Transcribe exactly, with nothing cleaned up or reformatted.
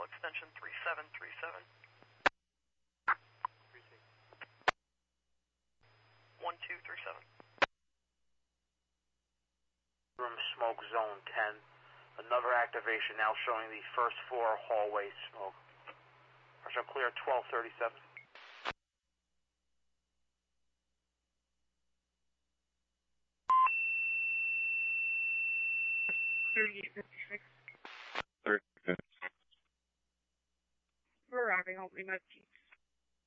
extension three seven three seven. one two three seven. Room smoke zone ten. Another activation now showing the first floor hallway smoke. Partial clear twelve thirty-seven. thirty-eight fifty-six. thirty-six. We're arriving, only Mesquite.